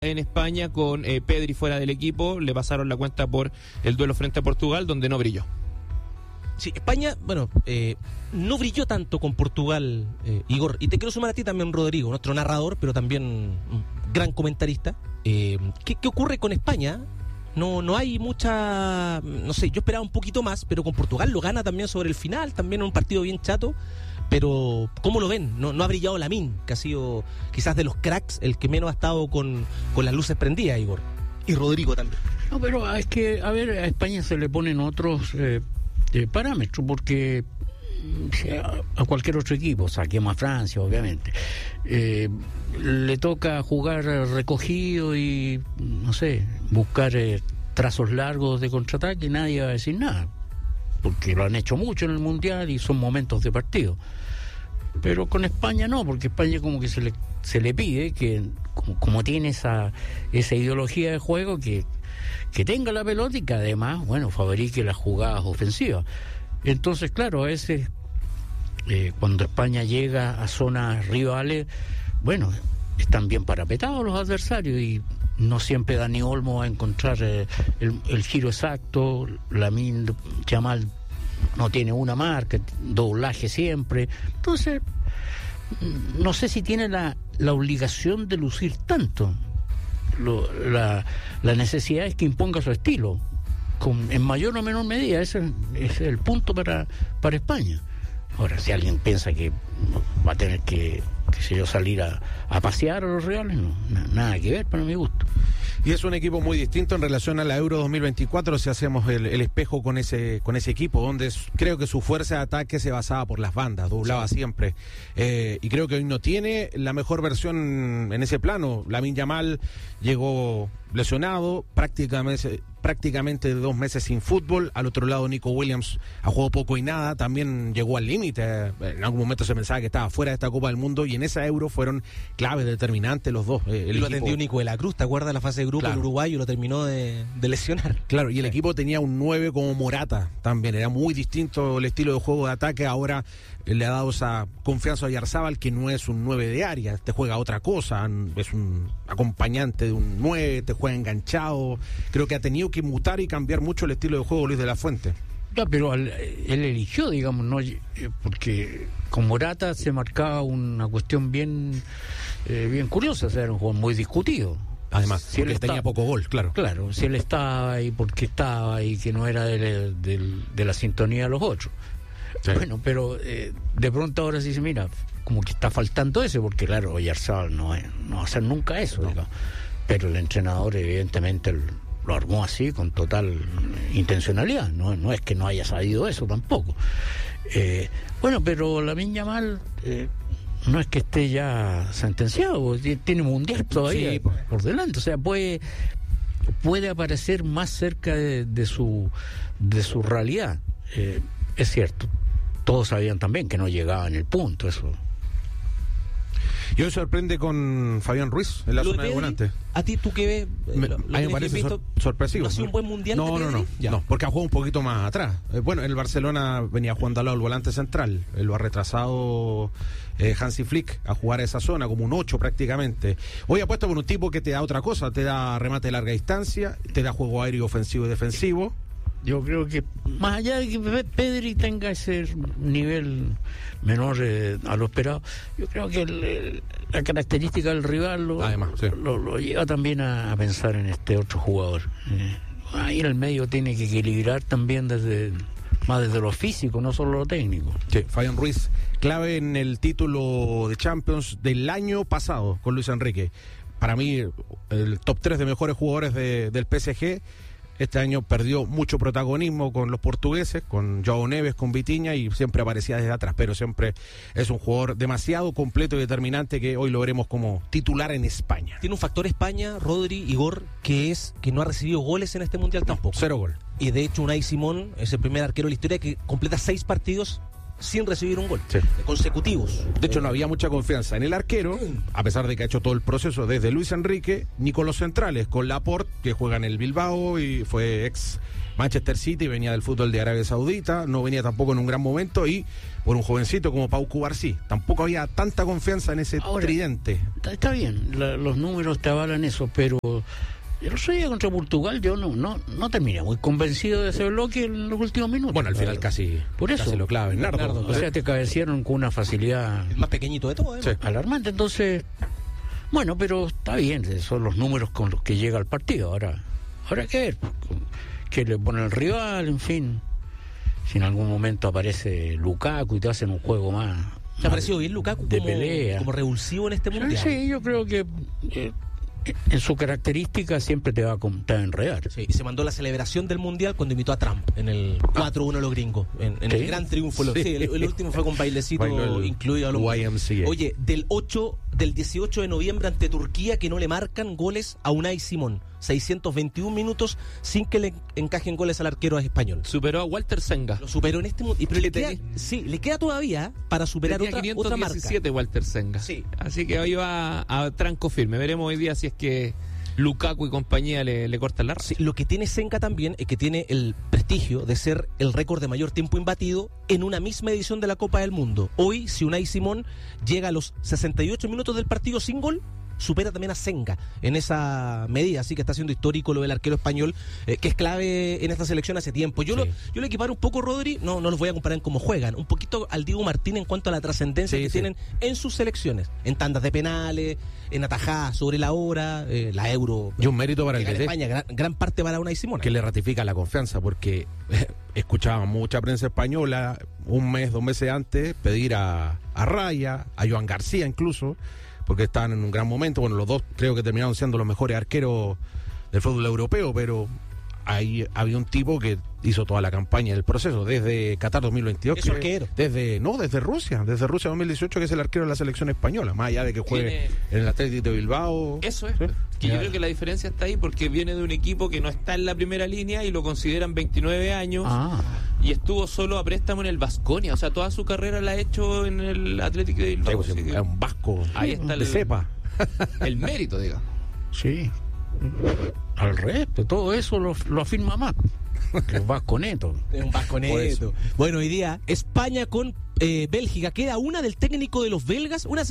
En España con Pedri fuera del equipo, le pasaron la cuenta por el duelo frente a Portugal, donde no brilló. Sí, España, no brilló tanto con Portugal, Igor. Y te quiero sumar a ti también, Rodrigo, nuestro narrador, pero también un gran comentarista. ¿Qué ocurre con España? No hay mucha... No sé, yo esperaba un poquito más, pero con Portugal lo gana también sobre el final, también un partido bien chato. Pero, ¿cómo lo ven? No ha brillado Lamine, que ha sido quizás de los cracks el que menos ha estado con las luces prendidas, Igor. Y Rodrigo también. No, pero es que, a ver, a España se le ponen otros parámetros, porque a cualquier otro equipo, saquemos a Francia, obviamente, le toca jugar recogido y, no sé, buscar trazos largos de contraataque y nadie va a decir nada, porque lo han hecho mucho en el Mundial y son momentos de partido. Pero con España no, porque España como que se le pide que, como tiene esa ideología de juego, que tenga la pelota y que además, fabrique las jugadas ofensivas. Entonces, claro, a veces cuando España llega a zonas rivales, están bien parapetados los adversarios y no siempre Dani Olmo va a encontrar el giro exacto. Lamine Yamal no tiene una marca, doblaje siempre. Entonces, no sé si tiene la obligación de lucir tanto. La necesidad es que imponga su estilo, en mayor o menor medida. Ese es el punto para España. Ahora, si alguien piensa que va a tener que salir a pasear a los rivales, no, nada que ver para mi gusto. Y es un equipo muy distinto en relación a la Euro 2024, si hacemos el espejo con ese equipo, donde creo que su fuerza de ataque se basaba por las bandas, doblaba siempre. Y creo que hoy no tiene la mejor versión en ese plano. Lamine Yamal llegó lesionado, prácticamente 2 meses sin fútbol. Al otro lado, Nico Williams ha jugado poco y nada, también llegó al límite. En algún momento se pensaba que estaba fuera de esta Copa del Mundo, y en esa Euro fueron claves, determinantes los dos. Lo atendió Nico de la Cruz, ¿te acuerdas? La fase de grupo, claro. El uruguayo lo terminó de lesionar. Claro, y el equipo tenía un 9 como Morata también, era muy distinto el estilo de juego de ataque. Ahora le ha dado esa confianza a Oyarzabal, que no es un 9 de área, te juega otra cosa, es un acompañante de un 9, te juega enganchado. Creo que ha tenido que mutar y cambiar mucho el estilo de juego Luis de la Fuente. No, pero él eligió, digamos, no, porque con Morata se marcaba una cuestión bien curiosa. O sea, era un juego muy discutido. Además, si él tenía poco gol, claro. Claro, si él estaba y porque estaba y que no era de la sintonía de los otros. Sí. Pero de pronto ahora sí dice, mira, como que está faltando ese, porque claro, Oyarzabal no va a hacer nunca eso, digamos. Pero el entrenador evidentemente lo armó así con total intencionalidad, no es que no haya sabido eso tampoco. Pero Lamine Yamal no es que esté ya sentenciado, tiene mundial todavía por delante, o sea, puede aparecer más cerca de su realidad. Es cierto, todos sabían también que no llegaba en el punto, eso. Y hoy sorprende con Fabián Ruiz en la zona de volante. ¿A ti tú qué ves? A mí me parece sorpresivo. ¿No ha sido un buen mundial? No, porque ha jugado un poquito más atrás. El Barcelona venía jugando al lado del volante central. Lo ha retrasado Hansi Flick a jugar a esa zona, como un 8 prácticamente. Hoy apuesta por un tipo que te da otra cosa, te da remate de larga distancia, te da juego aéreo ofensivo y defensivo. Yo creo que más allá de que Pedri tenga ese nivel menor a lo esperado, yo creo que la característica del rival lo lleva también a pensar en este otro jugador. Ahí en el medio tiene que equilibrar también desde lo físico, no solo lo técnico. Sí, Fabián Ruiz, clave en el título de Champions del año pasado con Luis Enrique. Para mí, el top 3 de mejores jugadores del PSG. Este año perdió mucho protagonismo con los portugueses, con João Neves, con Vitinha, y siempre aparecía desde atrás, pero siempre es un jugador demasiado completo y determinante que hoy lo veremos como titular en España. Tiene un factor España, Rodri, Igor, que es que no ha recibido goles en este mundial tampoco. 0 gol. Y de hecho Unai Simón es el primer arquero de la historia que completa 6 partidos sin recibir un gol, Sí. consecutivos. De hecho, no había mucha confianza en el arquero, a pesar de que ha hecho todo el proceso desde Luis Enrique, ni con los centrales, con Laporte, que juega en el Bilbao y fue ex Manchester City, venía del fútbol de Arabia Saudita, no venía tampoco en un gran momento, y por un jovencito como Pau Cubarsí. Tampoco había tanta confianza en ese Ahora, tridente. Está bien, los números te avalan eso, pero el otro día contra Portugal yo no terminé muy convencido de ese bloque en los últimos minutos. Bueno, al final casi, Por eso. casi lo clave, Nardo. O sea, te cabecearon con una facilidad El más pequeñito de todo, ¿eh? Sí. alarmante. Entonces, bueno, pero está bien, son los números con los que llega el partido. Ahora que ver, que le pone el rival, en fin. Si en algún momento aparece Lukaku y te hacen un juego más... ¿Te ha parecido bien Lukaku de pelea? como revulsivo en este mundial? Sí, yo creo que en su característica siempre te va a enredar. Sí, y se mandó la celebración del mundial cuando imitó a Trump en el 4-1 de los gringos, en ¿Sí? el gran triunfo. Sí. El último fue con bailecito Bailó el incluido a los YMCA. Oye, del 18 de noviembre ante Turquía, que no le marcan goles a Unai Simón. 621 minutos sin que le encajen goles al arquero español. Superó a Walter Senga. Lo superó en este mundial. Pero Que le queda todavía para superar Tenía otra marca. 517 Walter Senga. Sí. Así que hoy va a tranco firme. Veremos hoy día si es que Lukaku y compañía le cortan la racha. Sí, lo que tiene Senga también es que tiene el prestigio de ser el récord de mayor tiempo imbatido en una misma edición de la Copa del Mundo. Hoy, si Unai Simón llega a los 68 minutos del partido sin gol, supera también a Senga en esa medida, así que está siendo histórico lo del arquero español, que es clave en esta selección hace tiempo. Yo lo equiparo un poco, Rodri, no los voy a comparar en cómo juegan, un poquito al Diego Martín en cuanto a la trascendencia que tienen en sus selecciones, en tandas de penales, en atajadas sobre la hora, la Euro. Y un mérito para el en DT, España, gran parte para Unai Simón. que le ratifica la confianza, porque escuchaba mucha prensa española un mes, 2 meses antes, pedir a Raya, a Joan García incluso, porque estaban en un gran momento. Bueno, los dos creo que terminaron siendo los mejores arqueros del fútbol europeo, pero ahí había un tipo que hizo toda la campaña del proceso, desde Qatar 2022. Es arquero. Desde Rusia 2018, que es el arquero de la selección española, más allá de que juegue en el Atlético de Bilbao. Eso es. ¿Sí? Que yo creo que la diferencia está ahí porque viene de un equipo que no está en la primera línea y lo consideran 29 años y estuvo solo a préstamo en el Baskonia. O sea, toda su carrera la ha hecho en el Atlético de Bilbao. Sí, Así que es un vasco ahí está de cepa. el mérito, digamos. Sí. Al resto, todo eso lo afirma más. El vasconeto. Es un vasconeto. Bueno, hoy día España con Bélgica. Queda una del técnico de los belgas, una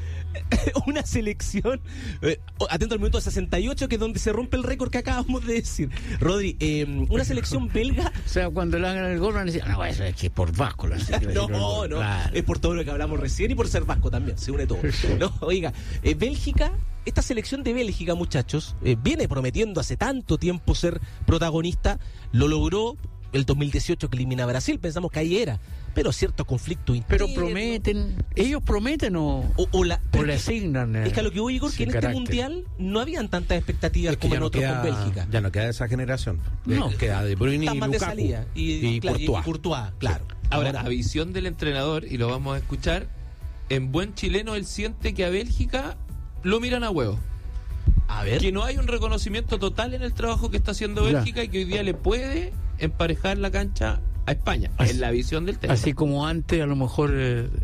selección, atento al minuto 68, que es donde se rompe el récord que acabamos de decir, Rodri, una selección belga. O sea, cuando le hagan el gol van a decir, no, eso es que por vasco. No, Claro. es por todo lo que hablamos recién y por ser vasco también, se une todo. No, oiga, Bélgica, esta selección de Bélgica, muchachos, viene prometiendo hace tanto tiempo ser protagonista, lo logró el 2018 que elimina a Brasil, pensamos que ahí era, pero cierto conflicto interno. Pero ellos prometen o le asignan. Es que a lo que voy, Igor, que en este mundial no habían tantas expectativas como en otros con Bélgica. Ya no queda esa generación. No. Queda De Bruyne Están y más Lukaku de salida. Y Courtois, claro. Ahora, a visión del entrenador, y lo vamos a escuchar, en buen chileno él siente que a Bélgica lo miran a huevo. A ver. Que no hay un reconocimiento total en el trabajo que está haciendo Bélgica y que hoy día le puede emparejar la cancha a España, en la visión del técnico. Así como antes a lo mejor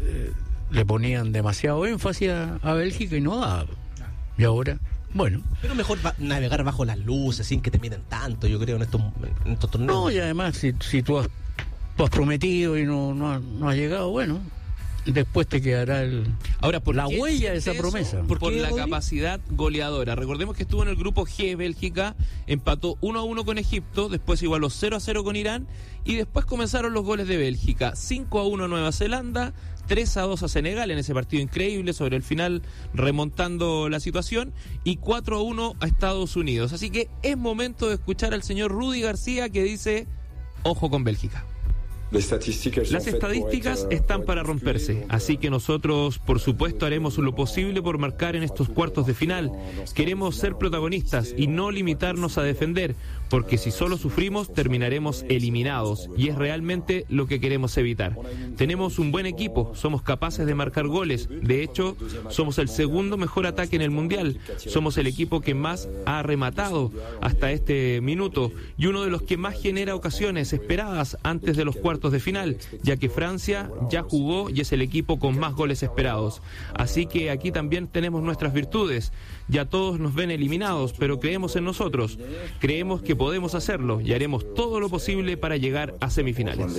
le ponían demasiado énfasis a Bélgica y no daba. Y ahora, bueno. Pero mejor navegar bajo las luces sin que te miren tanto, yo creo, en estos torneos. No, y además, si tú has prometido y no has llegado, bueno, después te quedará Ahora, ¿por la qué huella de esa eso? promesa. Por qué, la Rodri? capacidad goleadora. Recordemos que estuvo en el grupo G, Bélgica, empató 1-1 con Egipto, después igualó 0-0 con Irán, y después comenzaron los goles de Bélgica. 5-1 Nueva Zelanda, 3-2 a Senegal en ese partido increíble, sobre el final remontando la situación, y 4-1 a Estados Unidos. Así que es momento de escuchar al señor Rudy García, que dice: ojo con Bélgica. Las estadísticas están para romperse, así que nosotros, por supuesto, haremos lo posible por marcar en estos cuartos de final. Queremos ser protagonistas y no limitarnos a defender, porque si solo sufrimos terminaremos eliminados, y es realmente lo que queremos evitar. Tenemos un buen equipo, somos capaces de marcar goles, de hecho, somos el segundo mejor ataque en el Mundial, somos el equipo que más ha rematado hasta este minuto, y uno de los que más genera ocasiones esperadas antes de los cuartos cuartos de final, ya que Francia ya jugó y es el equipo con más goles esperados. Así que aquí también tenemos nuestras virtudes. Ya todos nos ven eliminados, pero creemos en nosotros. Creemos que podemos hacerlo y haremos todo lo posible para llegar a semifinales.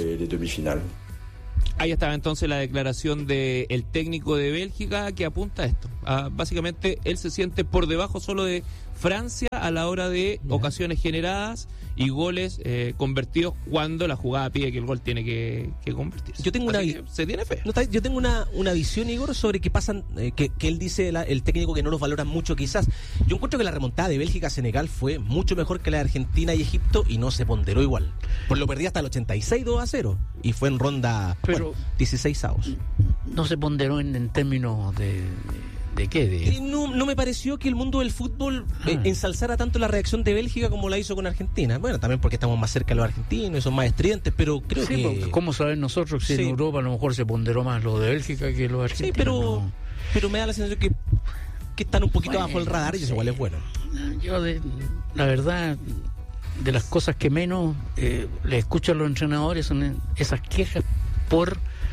Ahí estaba entonces la declaración del técnico de Bélgica, que apunta a esto. Básicamente, él se siente por debajo solo de Francia a la hora de ocasiones generadas y goles convertidos cuando la jugada pide que el gol tiene que convertirse. Yo tengo se tiene fe. Yo tengo una visión, Igor, sobre que pasan, que él dice, el técnico, que no los valoran mucho quizás. Yo encuentro que la remontada de Bélgica a Senegal fue mucho mejor que la de Argentina y Egipto y no se ponderó igual. Pues lo perdí hasta el 86, 2-0 y fue en ronda 16 avos. No se ponderó en términos ¿de qué? No me pareció que el mundo del fútbol ensalzara tanto la reacción de Bélgica como la hizo con Argentina. Bueno, también porque estamos más cerca de los argentinos y son más estridentes, pero creo que... ¿Cómo saber nosotros si en Europa a lo mejor se ponderó más lo de Bélgica que lo de Argentina? Sí, pero me da la sensación que están un poquito bajo el radar y eso igual es bueno. Yo, la verdad, de las cosas que menos le escucho a los entrenadores son esas quejas por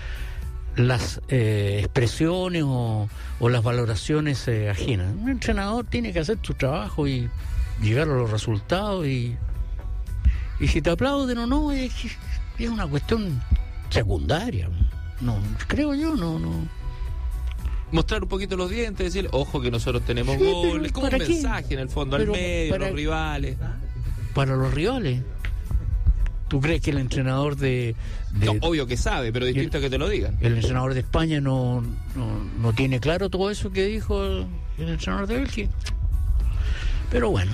las expresiones o las valoraciones ajenas. Un entrenador tiene que hacer su trabajo y llegar a los resultados y si te aplauden o no es una cuestión secundaria. No, creo yo, no. Mostrar un poquito los dientes, decir, ojo que nosotros tenemos goles, como un mensaje en el fondo, al medio, los rivales. Para los rivales. ¿Tú crees que el entrenador no, obvio que sabe, pero distinto que te lo digan? El entrenador de España no tiene claro todo eso que dijo el entrenador de Bélgica. Pero bueno,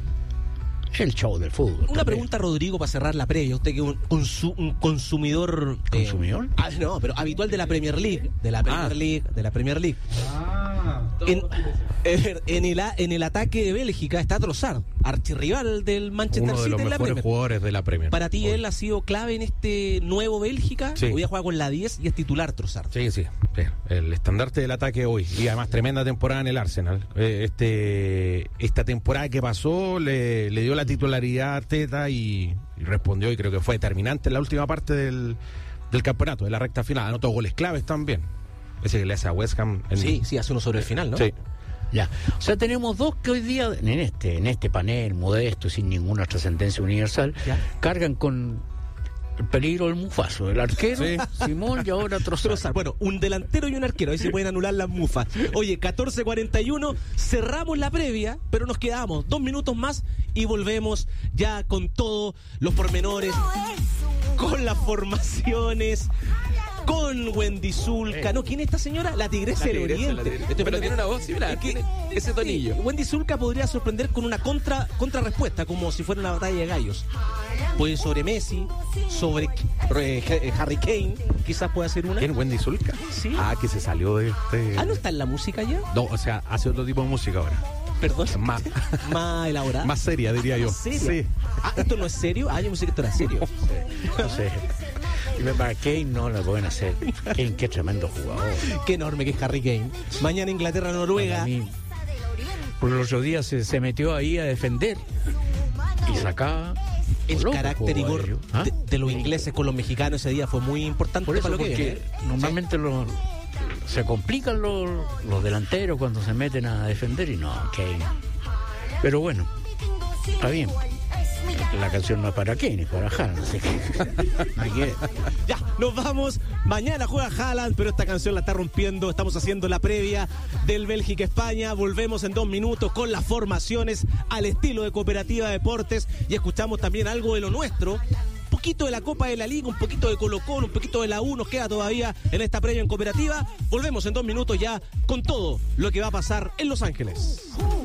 el show del fútbol. Una pregunta, Rodrigo, para cerrar la previa. Usted que es un consumidor... ¿Consumidor? No, pero habitual de la Premier League. De la Premier League. En el ataque de Bélgica está Trossard, archirrival del Manchester City. Uno de los mejores jugadores de la Premier. Para ti, él ha sido clave en este nuevo Bélgica. Sí. Hoy ha jugado con la 10 y es titular Trossard. Sí. El estandarte del ataque hoy. Y además, tremenda temporada en el Arsenal. Esta temporada que pasó le dio la titularidad a Arteta y respondió, y creo que fue determinante en la última parte del campeonato, de la recta final. Anotó goles claves también. Ese que le hace a West Ham. Sí, hace uno sobre el final, ¿no? Sí. Ya. O sea, tenemos dos que hoy día, en este panel modesto, sin ninguna trascendencia universal, cargan con el peligro del mufazo. El arquero, Simón, y ahora Trossard. Bueno, un delantero y un arquero. Ahí se pueden anular las mufas. Oye, 14:41, cerramos la previa, pero nos quedamos 2 minutos más y volvemos ya con todos los pormenores, con las formaciones, con Wendy Zulka. No, ¿quién es esta señora? La Tigresa del Oriente. Pero tiene una voz similar, tiene ese tonillo. Wendy Zulka podría sorprender con una contrarrespuesta, como si fuera una batalla de gallos. Pues sobre Messi, sobre Harry Kane, quizás pueda ser una. ¿Quién? ¿Wendy Zulka? Sí. Que se salió de este... ¿No está en la música ya? No, o sea, hace otro tipo de música ahora. Perdón. Más elaborada. Más seria, diría yo. ¿Más seria? Sí. ¿Esto no es serio? Yo pensé que esto era serio. No sé. Para Kane no lo pueden hacer. Kane, qué tremendo jugador. Qué enorme que es Harry Kane. Mañana Inglaterra-Noruega. Por los otros días se metió ahí a defender y sacaba. El carácter, Igor, de los ingleses con los mexicanos ese día fue muy importante. Por eso, para lo porque que normalmente se complican los delanteros cuando se meten a defender y no, Kane. Pero bueno, está bien. La canción no es para Kane, es para Haaland, así que ya, nos vamos. Mañana juega Haaland, pero esta canción la está rompiendo. Estamos haciendo la previa del Bélgica-España. Volvemos en 2 minutos con las formaciones al estilo de Cooperativa Deportes y escuchamos también algo de lo nuestro. Un poquito de la Copa de la Liga, un poquito de Colo-Colo, un poquito de la U nos queda todavía en esta previa en Cooperativa. Volvemos en 2 minutos ya con todo lo que va a pasar en Los Ángeles.